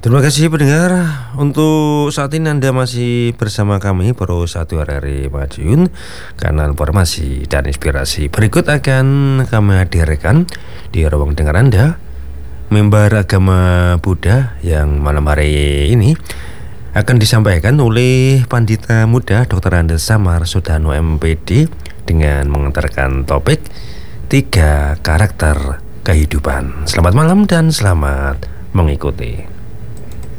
Terima kasih pendengar. Untuk saat ini Anda masih bersama kami Pro 1 RRI Madiun, kanal informasi dan inspirasi. Berikut akan kami hadirkan di ruang dengar Anda mimbar agama Buddha yang malam hari ini akan disampaikan oleh Pandita Muda Dr. Andes Samar Sudano MPD dengan mengantarkan topik 3 karakter kehidupan. Selamat malam dan selamat mengikuti.